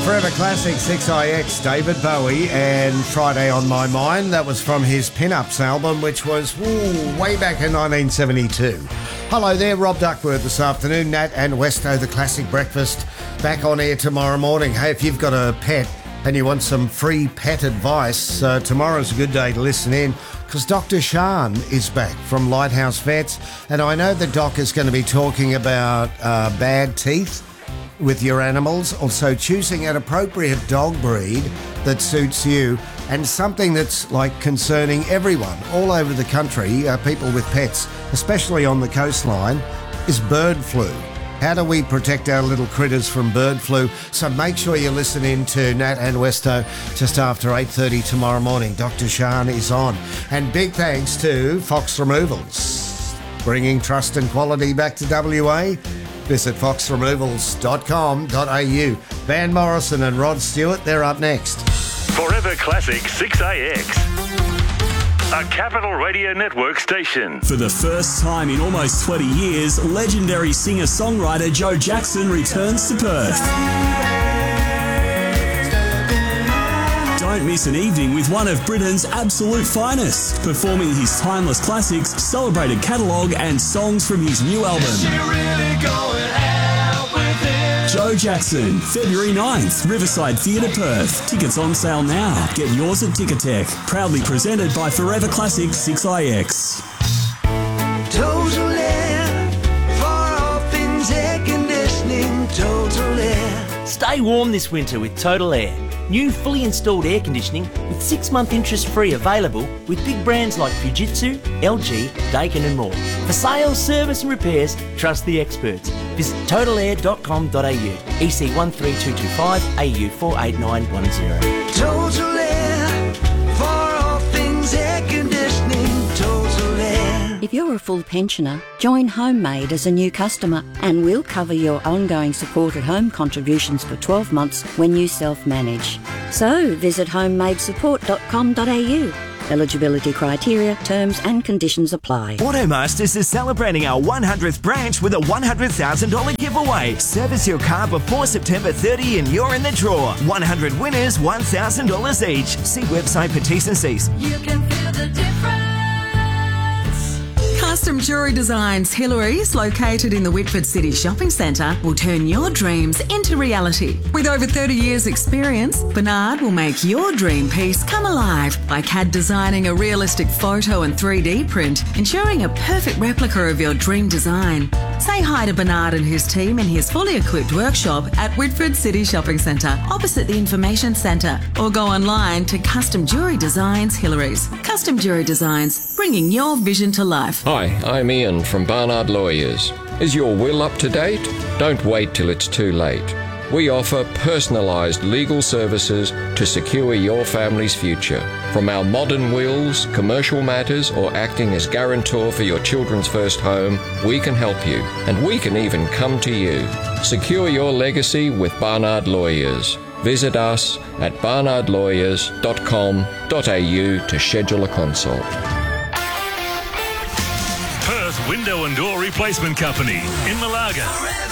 Forever Classic 6IX, David Bowie, and Friday on My Mind. That was from his Pin-Ups album, which was way back in 1972. Hello there, Rob Duckworth this afternoon. Nat and Westo, the Classic Breakfast, back on air tomorrow morning. Hey, if you've got a pet and you want some free pet advice, tomorrow's a good day to listen in, because Dr. Shan is back from Lighthouse Vets, and I know the doc is going to be talking about bad teeth with your animals, also choosing an appropriate dog breed that suits you, and something that's like concerning everyone all over the country, people with pets, especially on the coastline, is bird flu. How do we protect our little critters from bird flu? So make sure you listen in to Nat and Westo just after 8:30 tomorrow morning. Dr. Shan is on. And big thanks to Fox Removals, bringing trust and quality back to WA. Visit foxremovals.com.au. Van Morrison and Rod Stewart, they're up next. Forever Classic 6AX. A Capital Radio Network station. For the first time in almost 20 years, legendary singer-songwriter Joe Jackson returns to Perth. Don't miss an evening with one of Britain's absolute finest, performing his timeless classics, celebrated catalogue and songs from his new album. Joe Jackson, February 9th, Riverside Theatre, Perth. Tickets on sale now. Get yours at Ticketek. Proudly presented by Forever Classic 6IX. Total Air, for all things air conditioning, Total Air. Stay warm this winter with Total Air. New fully installed air conditioning with 6-month interest-free available with big brands like Fujitsu, LG, Daikin and more. For sales, service and repairs, trust the experts. Visit totalair.com.au, EC 13225, AU 48910. Total Air, for all things air conditioning, Total Air. If you're a full pensioner, join Homemade as a new customer and we'll cover your ongoing supported home contributions for 12 months when you self-manage. So visit homemadesupport.com.au. Eligibility criteria, terms and conditions apply. Automasters is celebrating our 100th branch with a $100,000 giveaway. Service your car before September 30 and you're in the draw. 100 winners, $1,000 each. See website for T's and C's. You can feel the difference. Custom Jewellery Designs Hillary's, located in the Whitford City Shopping Centre, will turn your dreams into reality. With over 30 years' experience, Bernard will make your dream piece come alive by CAD designing a realistic photo and 3D print, ensuring a perfect replica of your dream design. Say hi to Bernard and his team in his fully equipped workshop at Whitford City Shopping Centre, opposite the Information Centre, or go online to Custom Jewellery Designs Hillary's. Custom Jewellery Designs, bringing your vision to life. Hi, I'm Ian from Barnard Lawyers. Is your will up to date? Don't wait till it's too late. We offer personalised legal services to secure your family's future. From our modern wills, commercial matters, or acting as guarantor for your children's first home, we can help you, and we can even come to you. Secure your legacy with Barnard Lawyers. Visit us at barnardlawyers.com.au to schedule a consult. Perth Window and Door Replacement Company in Malaga.